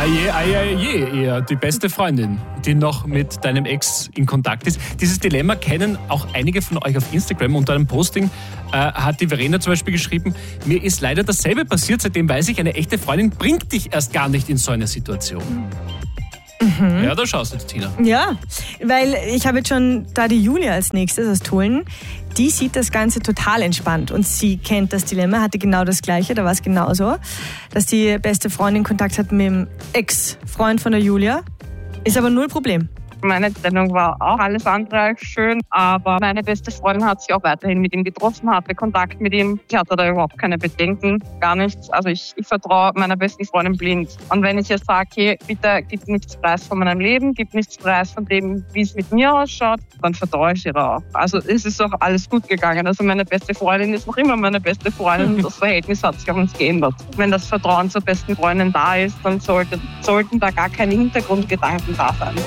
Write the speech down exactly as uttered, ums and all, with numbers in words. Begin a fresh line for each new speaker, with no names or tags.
Aje, aje, aje, eher die beste Freundin, die noch mit deinem Ex in Kontakt ist. Dieses Dilemma kennen auch einige von euch auf Instagram. Unter einem Posting äh, hat die Verena zum Beispiel geschrieben, mir ist leider dasselbe passiert, seitdem weiß ich, eine echte Freundin bringt dich erst gar nicht in so eine Situation. Mhm. Ja, da schaust du jetzt, Tina.
Ja, weil ich habe jetzt schon da die Julia als nächstes aus Tulln. Die sieht das Ganze total entspannt und sie kennt das Dilemma, hatte genau das Gleiche, da war es genauso, dass die beste Freundin Kontakt hat mit dem Ex-Freund von der Julia. Ist aber null Problem.
Meine Trennung war auch alles andere als schön, aber meine beste Freundin hat sich auch weiterhin mit ihm getroffen, hatte Kontakt mit ihm. Ich hatte da überhaupt keine Bedenken, gar nichts. Also ich, ich vertraue meiner besten Freundin blind. Und wenn ich jetzt sage, okay, bitte gib nichts preis von meinem Leben, gib nichts preis von dem, wie es mit mir ausschaut, dann vertraue ich ihr auch. Also es ist auch alles gut gegangen. Also meine beste Freundin ist noch immer meine beste Freundin und das Verhältnis hat sich auch nicht geändert. Wenn das Vertrauen zur besten Freundin da ist, dann sollte, sollten da gar keine Hintergrundgedanken da sein.